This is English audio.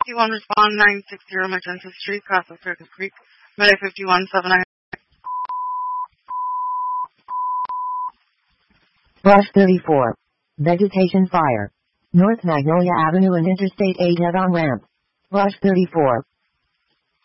51 respond 960 Magenta Street, Casa Circus Creek, Medway 5179. Brush 34. Vegetation fire. North Magnolia Avenue and Interstate 8 head-on ramp. Brush 34.